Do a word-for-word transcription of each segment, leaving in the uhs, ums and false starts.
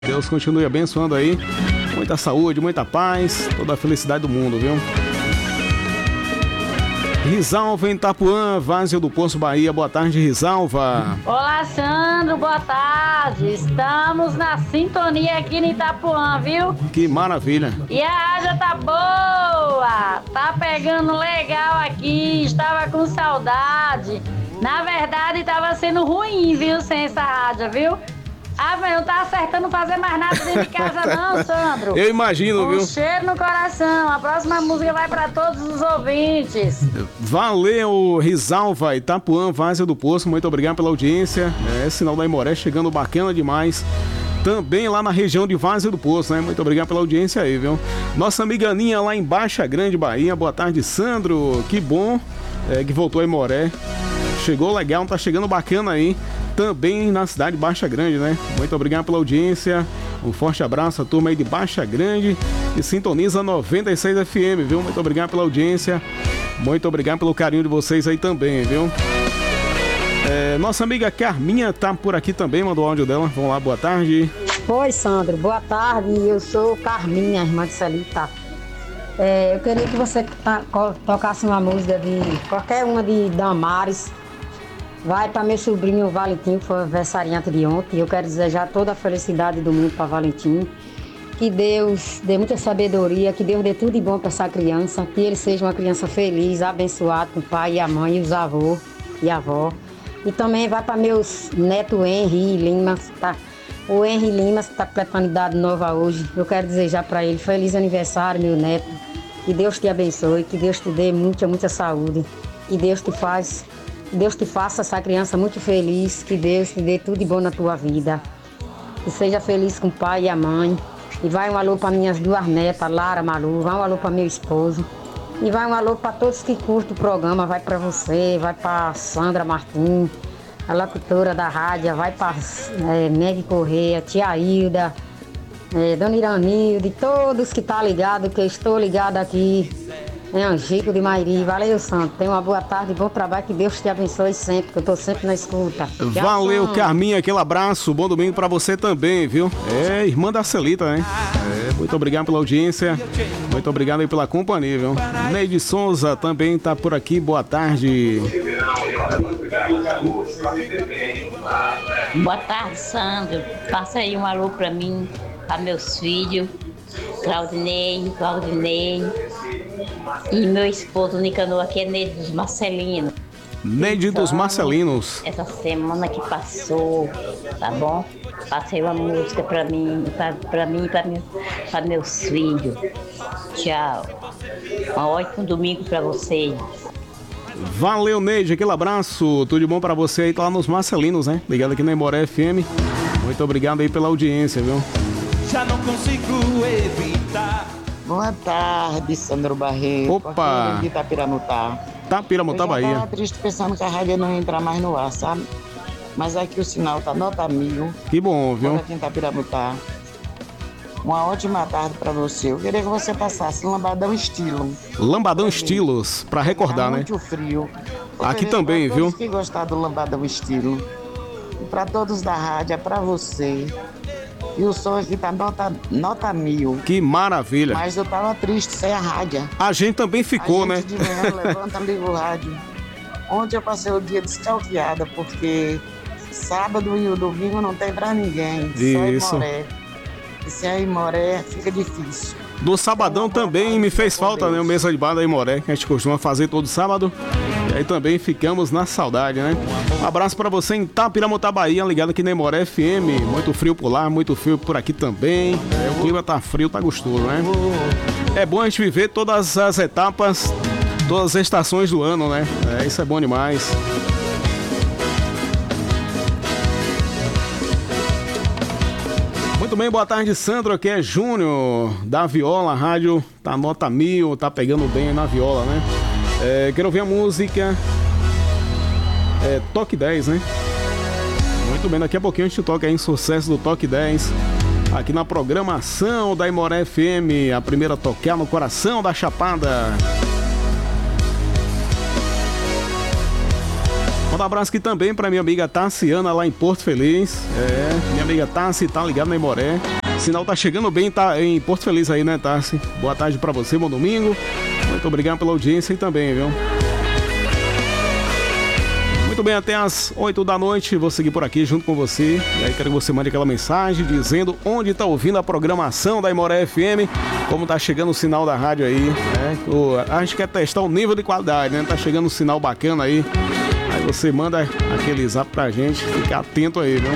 Deus continue abençoando aí. Muita saúde, muita paz, toda a felicidade do mundo, viu? Risalva em Itapuã, Várzea do Poço, Bahia. Boa tarde, Risalva. Olá, Sandro, boa tarde. Estamos na sintonia aqui em Itapuã, viu? Que maravilha. E a rádio tá boa, tá pegando legal aqui, estava com saudade. Na verdade, tava sendo ruim, viu, sem essa rádio, viu? Ah, mas não tá acertando fazer mais nada dentro de casa não, Sandro. Eu imagino, um viu? Cheiro no coração. A próxima música vai pra todos os ouvintes. Valeu, Risalva, Itapuã, Várzea do Poço. Muito obrigado pela audiência. É, sinal da Aimoré chegando bacana demais. Também lá na região de Várzea do Poço, né? Muito obrigado pela audiência aí, viu? Nossa amiga Aninha lá em Baixa Grande, Bahia. Boa tarde, Sandro. Que bom é, que voltou a Aimoré. Chegou legal, tá chegando bacana aí. Também na cidade de Baixa Grande, né? Muito obrigado pela audiência. Um forte abraço à turma aí de Baixa Grande e sintoniza noventa e seis F M, viu? Muito obrigado pela audiência. Muito obrigado pelo carinho de vocês aí também, viu? É, nossa amiga Carminha tá por aqui também, mandou o áudio dela. Vamos lá, boa tarde. Oi, Sandro, boa tarde. Eu sou Carminha, irmã de Celita. É, eu queria que você ta- tocasse uma música de qualquer uma de Damares. Vai para meu sobrinho Valentim, que foi aniversariante de ontem. Eu quero desejar toda a felicidade do mundo para Valentim. Que Deus dê muita sabedoria, que Deus dê tudo de bom para essa criança. Que ele seja uma criança feliz, abençoada com o pai e a mãe e os avós e a avó. E também vai para meus netos Henry Lima. Tá? O Henry Lima está completando idade nova hoje. Eu quero desejar para ele feliz aniversário, meu neto. Que Deus te abençoe, que Deus te dê muita, muita saúde. Que Deus te faz... Deus te faça essa criança muito feliz, que Deus te dê tudo de bom na tua vida. Que seja feliz com o pai e a mãe. E vai um alô para minhas duas netas, Lara, Malu, vai um alô para meu esposo. E vai um alô para todos que curtem o programa, vai para você, vai para Sandra Martins, a locutora da rádio, vai para é, Meg Correia, Tia Hilda, é, Dona Iranilde, todos que tá ligado, que eu estou ligado aqui. É Angico de Mairi. Valeu, Santo. Tenha uma boa tarde, bom trabalho, que Deus te abençoe sempre, que eu tô sempre na escuta. Valeu, Carminha, aquele abraço, bom domingo pra você também, viu? É, irmã da Celita, né? É, muito obrigado pela audiência, muito obrigado aí pela companhia, viu? Neide Souza também tá por aqui, boa tarde. Boa tarde, Sandro. Passa aí um alô pra mim, pra meus filhos, Claudinei, Claudinei. E meu esposo Nicanor aqui é Neide dos Marcelinos. Neide então, dos Marcelinos. Essa semana que passou, tá bom? Passei uma música pra mim, pra, pra mim e pra, meu, pra meus filhos. Tchau. Um ótimo domingo pra vocês. Valeu, Neide, aquele abraço. Tudo de bom pra você aí, tá lá nos Marcelinos, né? Ligado aqui na Aimoré F M. Muito obrigado aí pela audiência, viu? Já não consigo evitar. Boa tarde, Sandro Barreto. Opa! Aqui de Itapiramutá. Itapiramutá, Bahia. Eu já tava triste pensando que a rádio não ia entrar mais no ar, sabe? Mas aqui o sinal tá nota mil. Que bom, viu? Aqui em Itapiramutá. Uma ótima tarde pra você. Eu queria que você passasse Lambadão Estilo. Lambadão Estilos, pra recordar, tá né? Muito frio. Eu aqui queria também, pra viu? todos que gostaram do Lambadão Estilo. E pra todos da rádio, é pra você. E o som aqui tá nota, nota mil. Que maravilha. Mas eu tava triste sem a rádio. A gente também ficou, a gente né? de manhã levanta, liga o rádio. Ontem eu passei o dia descalqueada, porque sábado e o domingo não tem pra ninguém. Isso. Só Aimoré. E sem a Aimoré fica difícil. Do sabadão também me fez falta, né? O Mesa de Bar da Aimoré, que a gente costuma fazer todo sábado. E aí também ficamos na saudade, né? Um abraço pra você em Itapiramutá, Bahia, ligado aqui na Aimoré F M. Muito frio por lá, muito frio por aqui também. O clima tá frio, tá gostoso, né? É bom a gente viver todas as etapas, todas as estações do ano, né? É, isso é bom demais. Muito bem, boa tarde, Sandro. Aqui é Júnior da Viola, a rádio tá nota mil, tá pegando bem na viola, né? É, quero ouvir a música é, Toque dez, né? Muito bem, daqui a pouquinho a gente toca aí em sucesso do Toque dez aqui na programação da Aimoré F M, a primeira a tocar no coração da Chapada. Manda um abraço aqui também pra minha amiga Tassiana lá em Porto Feliz. É, minha amiga Tassi tá ligada na Imoré. O sinal tá chegando bem, tá em Porto Feliz aí, né, Tassi? Boa tarde pra você, bom domingo. Muito obrigado pela audiência aí também, viu? Muito bem, até as oito da noite, vou seguir por aqui junto com você. E aí quero que você mande aquela mensagem dizendo onde tá ouvindo a programação da Imoré F M, como tá chegando o sinal da rádio aí, né? A gente quer testar o nível de qualidade, né? Tá chegando um sinal bacana aí. Aí você manda aquele zap pra gente, fica atento aí, viu?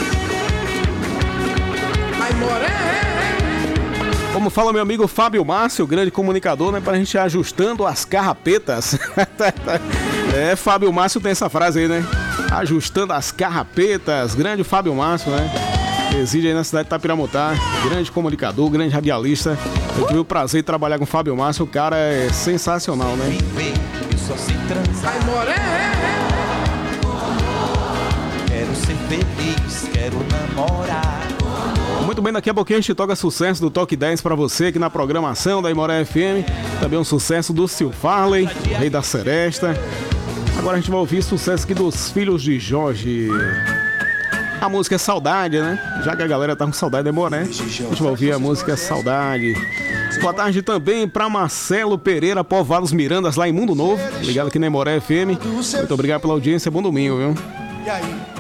Como fala meu amigo Fábio Márcio, grande comunicador, né? Pra gente ir ajustando as carrapetas. É, Fábio Márcio tem essa frase aí, né? Ajustando as carrapetas. Grande Fábio Márcio, né? Reside aí na cidade de Tapiramutá. Grande comunicador, grande radialista. Eu tive o prazer de trabalhar com o Fábio Márcio. O cara é sensacional, né? Quero ser feliz, quero namorar. Muito bem, daqui a pouquinho a gente toca sucesso do Toque dez pra você aqui na programação da Imoré F M. Também um sucesso do Sil Farley, o Rei da Seresta. Agora a gente vai ouvir sucesso aqui dos Filhos de Jorge. A música é Saudade, né? Já que a galera tá com saudade da Imoré, a gente vai ouvir a música Saudade. Boa tarde também pra Marcelo Pereira, Povoados Mirandas, lá em Mundo Novo. Ligado aqui na Imoré F M. Muito obrigado pela audiência, bom domingo, viu?